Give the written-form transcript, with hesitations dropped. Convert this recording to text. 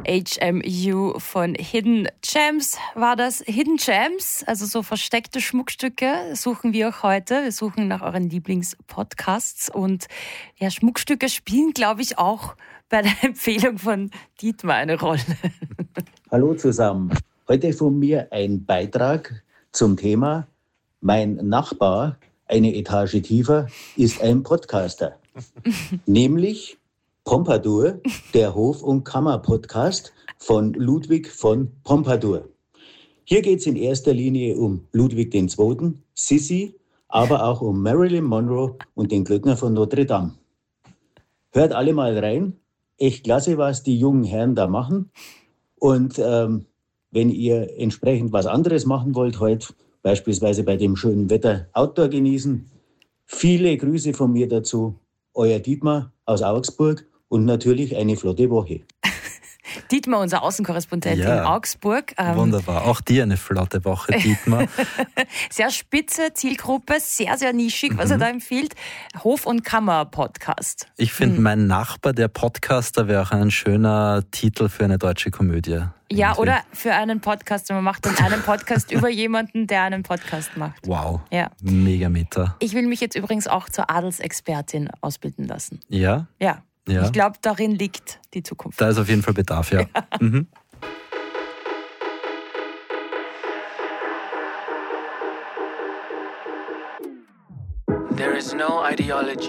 HMU von Hidden Gems war das. Hidden Gems, also so versteckte Schmuckstücke, suchen wir auch heute. Wir suchen nach euren Lieblingspodcasts und ja, Schmuckstücke spielen, glaube ich, auch bei der Empfehlung von Dietmar eine Rolle. Hallo zusammen. Heute von mir ein Beitrag zum Thema Mein Nachbar, eine Etage tiefer, ist ein Podcaster. Nämlich Pompadour, der Hof- und Kammer-Podcast von Ludwig von Pompadour. Hier geht es in erster Linie um Ludwig II., Sissi, aber auch um Marilyn Monroe und den Glöckner von Notre Dame. Hört alle mal rein. Echt klasse, was die jungen Herren da machen. Und wenn ihr entsprechend was anderes machen wollt heute, beispielsweise bei dem schönen Wetter Outdoor genießen, viele Grüße von mir dazu. Euer Dietmar aus Augsburg und natürlich eine flotte Woche. Dietmar, unser Außenkorrespondent in Augsburg. Wunderbar. Auch dir eine flotte Woche, Dietmar. Sehr spitze Zielgruppe, sehr, sehr nischig, was er da empfiehlt. Hof- und Kammer-Podcast. Ich finde, Mein Nachbar, der Podcaster, wäre auch ein schöner Titel für eine deutsche Komödie. Ja, oder für einen Podcast. Man macht dann einen Podcast über jemanden, der einen Podcast macht. Wow, ja. Mega Meta. Ich will mich jetzt übrigens auch zur Adelsexpertin ausbilden lassen. Ja? Ja. Ja. Ich glaube, darin liegt die Zukunft. Da ist auf jeden Fall Bedarf, ja. Mhm. There is no ideology